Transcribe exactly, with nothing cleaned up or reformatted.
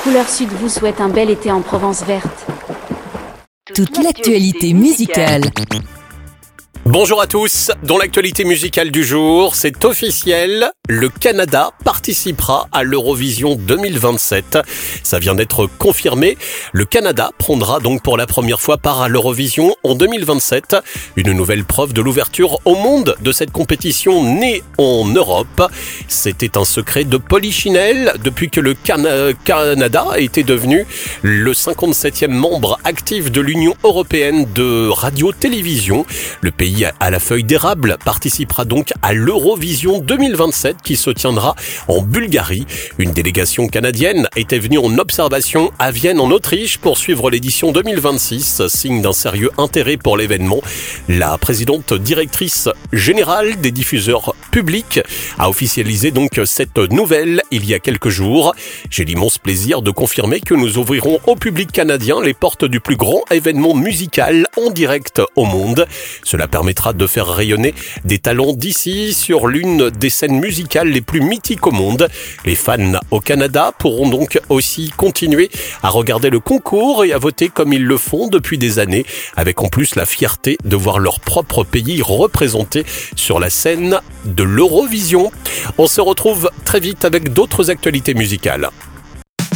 Couleur Sud vous souhaite un bel été en Provence verte. Toute l'actualité musicale. Bonjour à tous, dans l'actualité musicale du jour, c'est officiel, le Canada participera à l'Eurovision deux mille vingt-sept. Ça vient d'être confirmé, le Canada prendra donc pour la première fois part à l'Eurovision en deux mille vingt-sept. Une nouvelle preuve de l'ouverture au monde de cette compétition née en Europe. C'était un secret de Polichinelle depuis que le Can- Canada a été devenu le cinquante-septième membre actif de l'Union européenne de radio-télévision. Le pays à la feuille d'érable participera donc à l'Eurovision deux mille vingt-sept qui se tiendra en Bulgarie. Une délégation canadienne était venue en observation à Vienne en Autriche pour suivre l'édition deux mille vingt-six, signe d'un sérieux intérêt pour l'événement. La présidente directrice générale des diffuseurs publics a officialisé donc cette nouvelle il y a quelques jours. J'ai l'immense plaisir de confirmer que nous ouvrirons au public canadien les portes du plus grand événement musical en direct au monde. Cela permettra de faire rayonner des talents d'ici sur l'une des scènes musicales les plus mythiques au monde. Les fans au Canada pourront donc aussi continuer à regarder le concours et à voter comme ils le font depuis des années, avec en plus la fierté de voir leur propre pays représenté sur la scène de l'Eurovision. On se retrouve très vite avec d'autres actualités musicales.